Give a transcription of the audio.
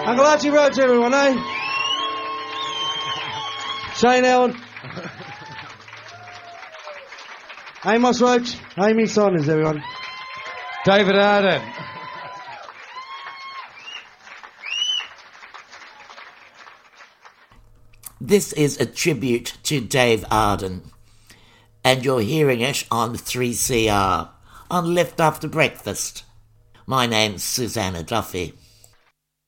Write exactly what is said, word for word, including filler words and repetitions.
Uncle Archie Roach, everyone, eh? Shane Allen. Amos Roach. Amy Saunders, everyone. David Arden. This is a tribute to Dave Arden, and you're hearing it on three C R, on Lift After Breakfast. My name's Susanna Duffy.